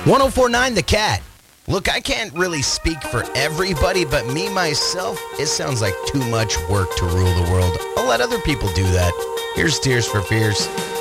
1049 The Cat. Look, I can't really speak for everybody, but me, myself, it sounds like too much work to rule the world. I'll let other people do that. Here's Tears for Fears.